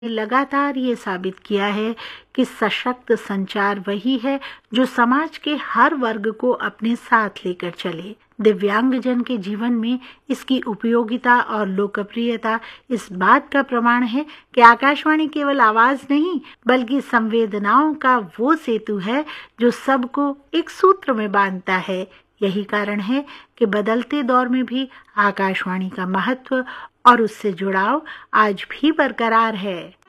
लगातार ये साबित किया है कि सशक्त संचार वही है जो समाज के हर वर्ग को अपने साथ लेकर चले। दिव्यांगजन के जीवन में इसकी उपयोगिता और लोकप्रियता इस बात का प्रमाण है कि आकाशवाणी केवल आवाज नहीं बल्कि संवेदनाओं का वो सेतु है जो सबको एक सूत्र में बांधता है। यही कारण है कि बदलते दौर में भी आकाशवाणी का महत्व और उससे जुड़ाव आज भी बरकरार है।